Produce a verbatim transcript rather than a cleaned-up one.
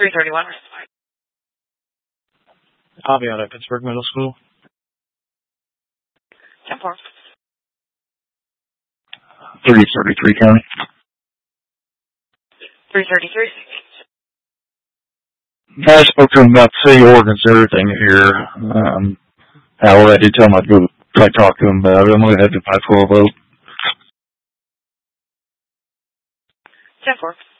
three thirty-one. I'll be out at Pittsburgh Middle School. ten four. three thirty-three County. three thirty-three. I spoke to him about city ordinance and everything here. Um, however, I did tell him I'd go try to talk to him about it. I'm going to head to five twelve vote. ten four.